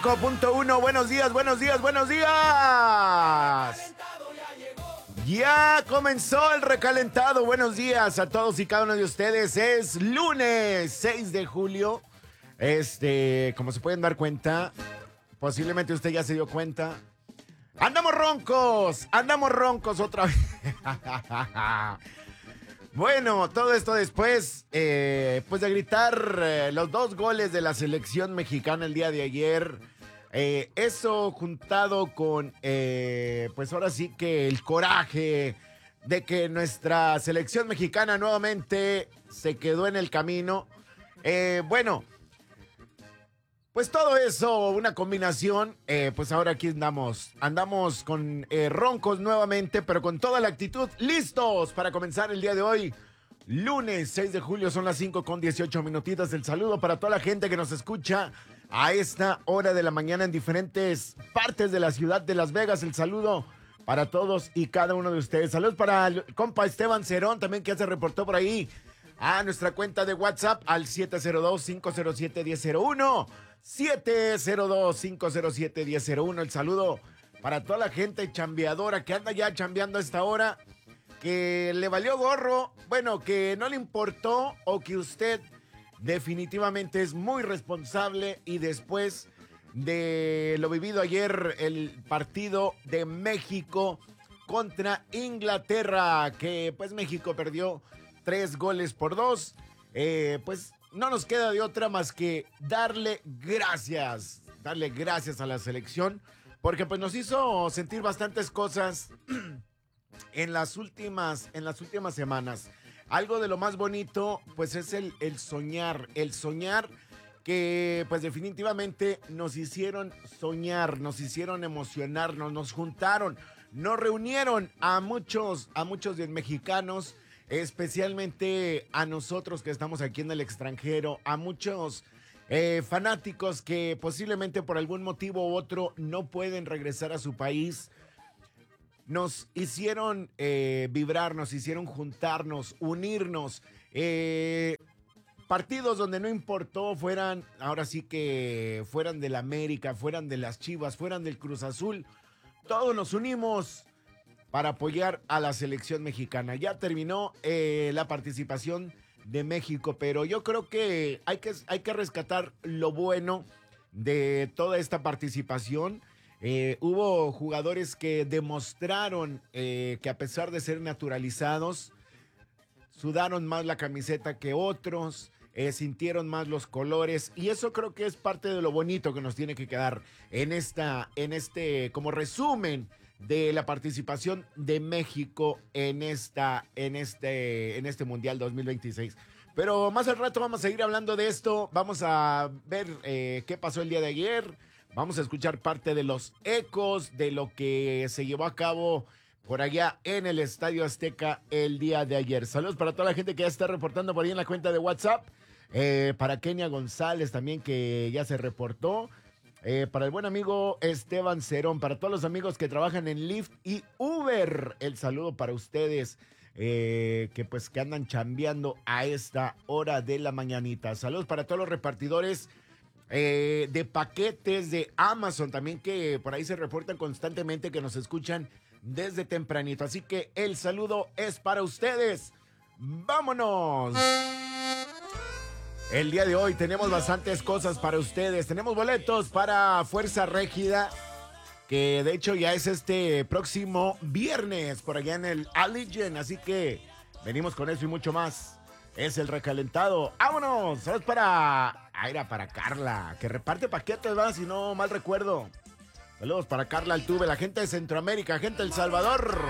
5.1, buenos días, buenos días, buenos días. Ya comenzó el recalentado. Buenos días a todos y cada uno de ustedes. Es lunes 6 de julio. Como se pueden dar cuenta, posiblemente usted ya se dio cuenta. Andamos roncos otra vez. Bueno, todo esto después, pues de gritar los 2 goles de la selección mexicana el día de ayer. Eso juntado con, pues ahora sí que el coraje de que nuestra selección mexicana nuevamente se quedó en el camino. Bueno, pues todo eso, una combinación, pues ahora aquí andamos con roncos nuevamente, pero con toda la actitud, listos para comenzar el día de hoy. Lunes 6 de julio, son las 5:18 minutitos. El saludo para toda la gente que nos escucha a esta hora de la mañana en diferentes partes de la ciudad de Las Vegas. El saludo para todos y cada uno de ustedes. Saludos para el compa Esteban Cerón, también que ya se reportó por ahí a nuestra cuenta de WhatsApp al 702-507-1001. 702-507-1001. El saludo para toda la gente chambeadora que anda ya chambeando a esta hora, que le valió gorro, bueno, que no le importó, o que usted definitivamente es muy responsable y después de lo vivido ayer, el partido de México contra Inglaterra, que pues México perdió 3-2, pues no nos queda de otra más que darle gracias a la selección, porque pues nos hizo sentir bastantes cosas en las últimas semanas. Algo de lo más bonito, pues es el soñar que pues definitivamente nos hicieron soñar, nos hicieron emocionarnos, nos juntaron, nos reunieron a muchos de mexicanos, especialmente a nosotros que estamos aquí en el extranjero, a muchos fanáticos que posiblemente por algún motivo u otro no pueden regresar a su país. Nos hicieron vibrar, nos hicieron juntarnos, unirnos. Partidos donde no importó, ahora sí que fueran del América, fueran de las Chivas, fueran del Cruz Azul. Todos nos unimos para apoyar a la selección mexicana. Ya terminó la participación de México, pero yo creo que hay que rescatar lo bueno de toda esta participación. Hubo jugadores que demostraron que a pesar de ser naturalizados, sudaron más la camiseta que otros, sintieron más los colores, y eso creo que es parte de lo bonito que nos tiene que quedar en este como resumen de la participación de México en este Mundial 2026. Pero más al rato vamos a seguir hablando de esto, vamos a ver qué pasó el día de ayer. Vamos a escuchar parte de los ecos de lo que se llevó a cabo por allá en el Estadio Azteca el día de ayer. Saludos para toda la gente que ya está reportando por ahí en la cuenta de WhatsApp. Para Kenia González también, que ya se reportó. Para el buen amigo Esteban Cerón. Para todos los amigos que trabajan en Lyft y Uber. El saludo para ustedes que andan chambeando a esta hora de la mañanita. Saludos para todos los repartidores de paquetes de Amazon también, que por ahí se reportan constantemente, que nos escuchan desde tempranito. Así que el saludo es para ustedes. ¡Vámonos! El día de hoy tenemos bastantes cosas para ustedes. Tenemos boletos para Fuerza Régida, que de hecho ya es este próximo viernes por allá en el Allegiant. Así que venimos con eso y mucho más. Es el recalentado. ¡Vámonos! Saludos para Carla, que reparte paquetes, ¿verdad? Si no mal recuerdo. Saludos para Carla Altuve, la gente de Centroamérica, gente de El Salvador.